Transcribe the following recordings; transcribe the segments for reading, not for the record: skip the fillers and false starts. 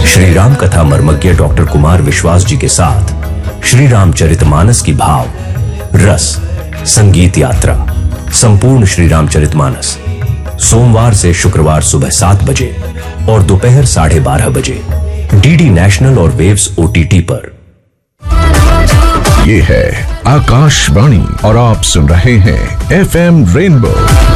श्री राम कथा मर्मज्ञ डॉक्टर कुमार विश्वास जी के साथ श्री रामचरितमानस की भाव, रस, संगीत यात्रा, संपूर्ण श्री रामचरितमानस सोमवार से शुक्रवार सुबह 7 बजे और दोपहर 12:30 बजे डीडी नेशनल और वेव्स OTT पर। ये है आकाशवाणी और आप सुन रहे हैं FM रेनबो।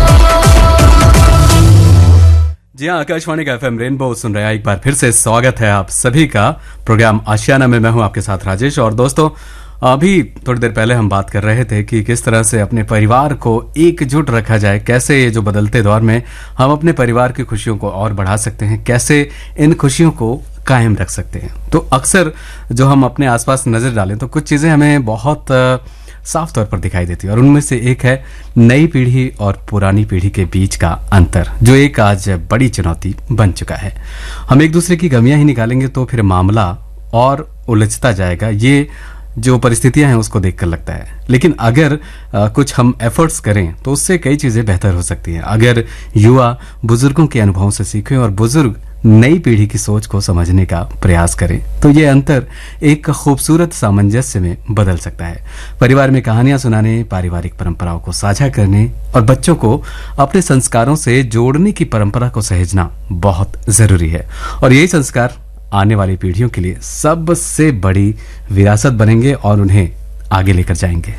जी हाँ, आकाशवाणी का FM रेनबो सुन रहे हैं। एक बार फिर से स्वागत है आप सभी का प्रोग्राम आशियाना में। मैं हूं आपके साथ राजेश। और दोस्तों, अभी थोड़ी देर पहले हम बात कर रहे थे कि किस तरह से अपने परिवार को एकजुट रखा जाए, कैसे ये जो बदलते दौर में हम अपने परिवार की खुशियों को और बढ़ा सकते हैं, कैसे इन खुशियों को कायम रख सकते हैं। तो अक्सर जो हम अपने आसपास नजर डालें तो कुछ चीजें हमें बहुत साफ तौर पर दिखाई देती है, और उनमें से एक है नई पीढ़ी और पुरानी पीढ़ी के बीच का अंतर, जो एक आज बड़ी चुनौती बन चुका है। हम एक दूसरे की गमियां ही निकालेंगे तो फिर मामला और उलझता जाएगा। ये जो परिस्थितियां हैं उसको देखकर लगता है, लेकिन अगर कुछ हम एफर्ट्स करें तो उससे कई चीजें बेहतर हो सकती हैं। अगर युवा बुजुर्गों के अनुभवों से सीखें और बुजुर्ग नई पीढ़ी की सोच को समझने का प्रयास करें तो ये अंतर एक खूबसूरत सामंजस्य में बदल सकता है। परिवार में कहानियां सुनाने, पारिवारिक परंपराओं को साझा करने और बच्चों को अपने संस्कारों से जोड़ने की परंपरा को सहेजना बहुत जरूरी है। और यही संस्कार आने वाली पीढ़ियों के लिए सबसे बड़ी विरासत बनेंगे और उन्हें आगे लेकर जाएंगे।